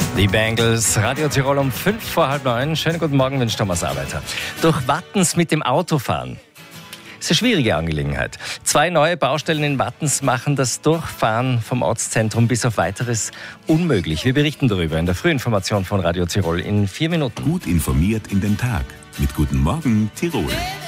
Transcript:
Die Bangles, Radio Tirol um 8:55. Schönen guten Morgen, wünscht Thomas Arbeiter. Durch Wattens mit dem Auto fahren. Das ist eine schwierige Angelegenheit. 2 neue Baustellen in Wattens machen das Durchfahren vom Ortszentrum bis auf Weiteres unmöglich. Wir berichten darüber in der Frühinformation von Radio Tirol in 4 Minuten. Gut informiert in den Tag. Mit Guten Morgen Tirol.